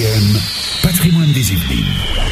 BPM, Patrimoine des Yvelines.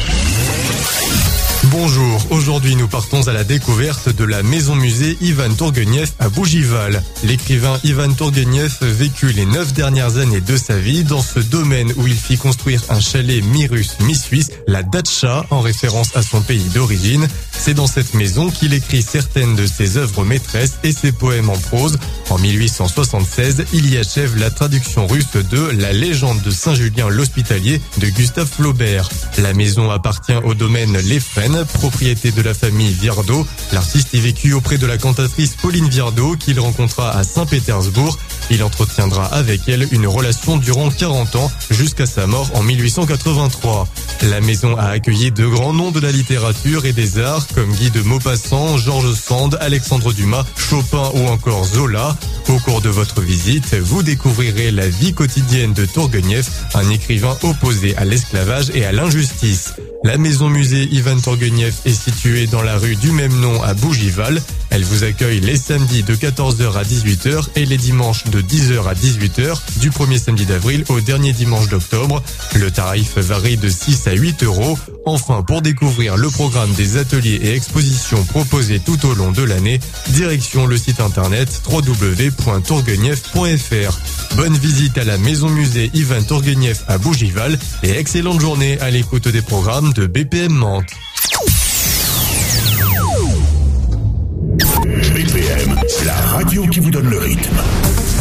Bonjour, aujourd'hui nous partons à la découverte de la maison-musée Ivan Tourguenieff à Bougival. L'écrivain Ivan Tourguenieff vécut les 9 dernières années de sa vie dans ce domaine où il fit construire un chalet mi-russe, mi-suisse, la Datcha, en référence à son pays d'origine. C'est dans cette maison qu'il écrit certaines de ses œuvres maîtresses et ses poèmes en prose. En 1876, il y achève la traduction russe de La légende de Saint-Julien l'Hospitalier de Gustave Flaubert. La maison appartient au domaine Les Fresnes, propriété de la famille Viardot. L'artiste y vécut auprès de la cantatrice Pauline Viardot qu'il rencontra à Saint-Pétersbourg. Il entretiendra avec elle une relation durant 40 ans jusqu'à sa mort en 1883. La maison a accueilli de grands noms de la littérature et des arts comme Guy de Maupassant, Georges Sand, Alexandre Dumas, Chopin ou encore Zola. Au cours de votre visite, vous découvrirez la vie quotidienne de Tourguenieff, un écrivain opposé à l'esclavage et à l'injustice. La maison-musée Ivan Tourguenieff est située dans la rue du même nom à Bougival. Elle vous accueille les samedis de 14h à 18h et les dimanches de 10h à 18h, du premier samedi d'avril au dernier dimanche d'octobre. Le tarif varie de 6 à 8 euros. Enfin, pour découvrir le programme des ateliers et expositions proposés tout au long de l'année, direction le site internet www.tourguenieff.fr. Bonne visite à la maison-musée Ivan Tourguenieff à Bougival et excellente journée à l'écoute des programmes de BPM Mantes. BPM, la radio qui vous donne le rythme.